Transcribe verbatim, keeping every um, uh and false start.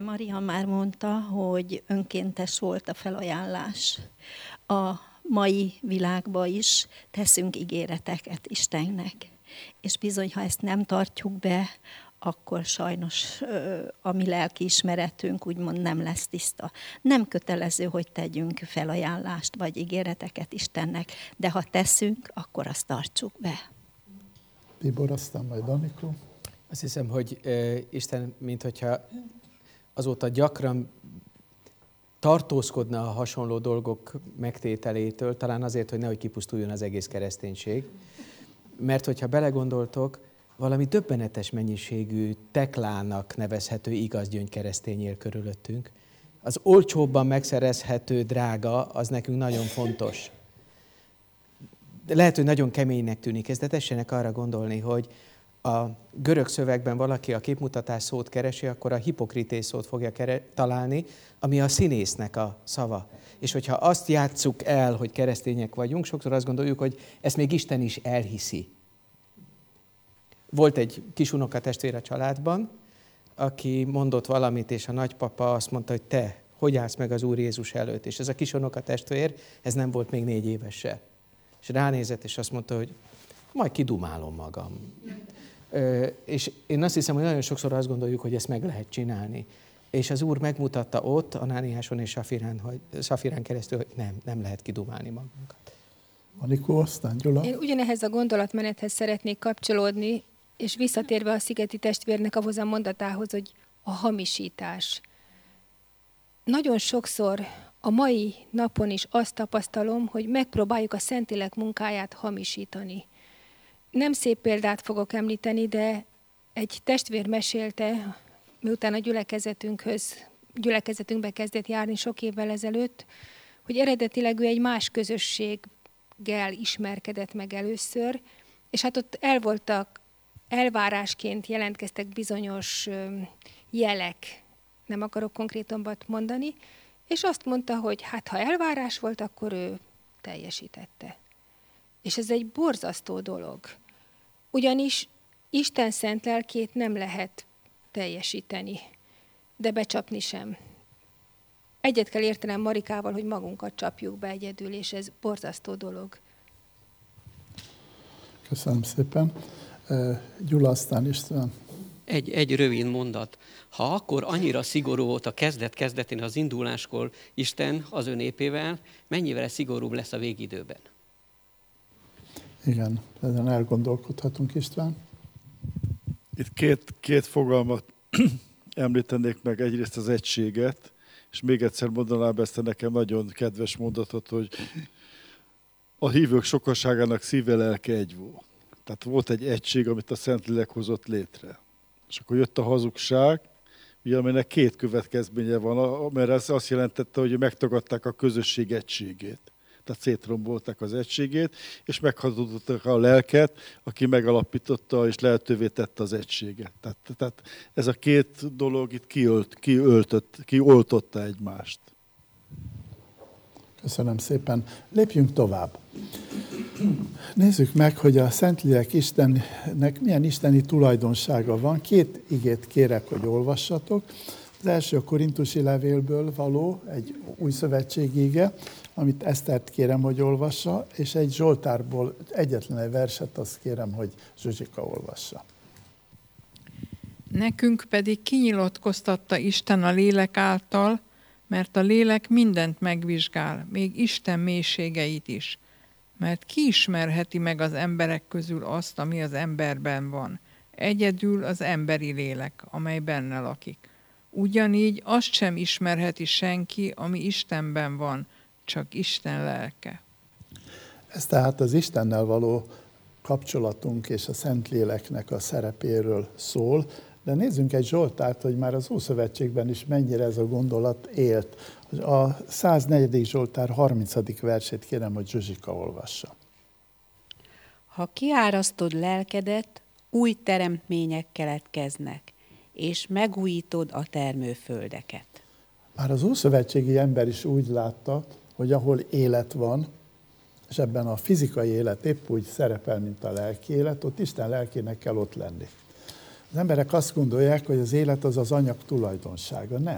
Maria már mondta, hogy önkéntes volt a felajánlás. A mai világban is teszünk ígéreteket Istennek. És bizony, ha ezt nem tartjuk be, akkor sajnos a mi lelkiismeretünk úgymond nem lesz tiszta. Nem kötelező, hogy tegyünk felajánlást vagy ígéreteket Istennek, de ha teszünk, akkor azt tartsuk be. Tibor, aztán majd Anikó. Azt hiszem, hogy uh, Isten, minthogyha azóta gyakran tartózkodna a hasonló dolgok megtételétől, talán azért, hogy nehogy kipusztuljon az egész kereszténység. Mert hogyha belegondoltok, valami döbbenetes mennyiségű teklának nevezhető igaz gyöngy keresztény él körülöttünk. Az olcsóbban megszerezhető drága, az nekünk nagyon fontos. De lehet, hogy nagyon keménynek tűnik ez, de tessenek arra gondolni, hogy a görög szövegben valaki a képmutatás szót keresi, akkor a hipokrités szót fogja kere- találni, ami a színésznek a szava. És hogyha azt játsszuk el, hogy keresztények vagyunk, sokszor azt gondoljuk, hogy ezt még Isten is elhiszi. Volt egy kis unokatestvér a családban, aki mondott valamit, és a nagypapa azt mondta, hogy te, hogy állsz meg az Úr Jézus előtt? És ez a kis unokatestvér, ez nem volt még négy éves se. És ránézett, és azt mondta, hogy majd kidumálom magam. Ö, és én azt hiszem, hogy nagyon sokszor azt gondoljuk, hogy ezt meg lehet csinálni. És az Úr megmutatta ott, Anániáson és Safirán, hogy, Szafirán keresztül, hogy nem, nem lehet kidumálni magunkat. Anikó, aztán Gyula. Én ugyanehhez a gondolatmenethez szeretnék kapcsolódni, és visszatérve a szigeti testvérnek ahhoz a mondatához, hogy a hamisítás. Nagyon sokszor a mai napon is azt tapasztalom, hogy megpróbáljuk a Szentlélek munkáját hamisítani. Nem szép példát fogok említeni, de egy testvér mesélte, miután a gyülekezetünkhöz, gyülekezetünkbe kezdett járni sok évvel ezelőtt, hogy eredetileg ő egy más közösséggel ismerkedett meg először, és hát ott el voltak, elvárásként jelentkeztek bizonyos jelek, nem akarok konkrétumbat mondani, és azt mondta, hogy hát ha elvárás volt, akkor ő teljesítette. És ez egy borzasztó dolog. Ugyanis Isten szent lelkét nem lehet teljesíteni, de becsapni sem. Egyet kell értenem Marikával, hogy magunkat csapjuk be egyedül, és ez borzasztó dolog. Köszönöm szépen. Gyula, aztán István. Egy, egy rövid mondat. Ha akkor annyira szigorú volt a kezdet-kezdetén, az induláskor Isten az ő népével, mennyivel szigorúbb lesz a végidőben? Igen, ezen elgondolkodhatunk, István. Itt két, két fogalmat említenék meg, egyrészt az egységet, és még egyszer mondanám ezt a nekem nagyon kedves mondatot, hogy a hívők sokaságának szíve, lelke egy volt. Tehát volt egy egység, amit a Szentlélek hozott létre. És akkor jött a hazugság, ugye, aminek két következménye van, mert ez azt jelentette, hogy megtagadták a közösség egységét. Tehát szétrombolták az egységét, és meghazudtották a lelket, aki megalapította és lehetővé tette az egységet. Tehát, tehát ez a két dolog itt kiölt, kiöltött, kioltotta egymást. Köszönöm szépen. Lépjünk tovább. Nézzük meg, hogy a Szentlélek Istennek milyen isteni tulajdonsága van. Két igét kérek, hogy olvassatok. Az első a Korintusi levélből való, egy új szövetségi ige, amit Esztert kérem, hogy olvassa, és egy Zsoltárból egyetlen egy verset, azt kérem, hogy Zsuzsika olvassa. Nekünk pedig kinyilatkoztatta Isten a lélek által, mert a lélek mindent megvizsgál, még Isten mélységeit is. Mert ki ismerheti meg az emberek közül azt, ami az emberben van? Egyedül az emberi lélek, amely benne lakik. Ugyanígy azt sem ismerheti senki, ami Istenben van, csak Isten lelke. Ez tehát az Istennel való kapcsolatunk és a Szentléleknek a szerepéről szól, de nézzünk egy Zsoltárt, hogy már az Ószövetségben is mennyire ez a gondolat élt. A száznegyedik Zsoltár harmincadik versét kérem, hogy Zsuzsika olvassa. Ha kiárasztod lelkedet, új teremtmények keletkeznek, és megújítod a termőföldeket. Már az ószövetségi ember is úgy látta, hogy ahol élet van, és ebben a fizikai élet épp úgy szerepel, mint a lelki élet, ott Isten lelkének kell ott lenni. Az emberek azt gondolják, hogy az élet az az anyag tulajdonsága. Nem.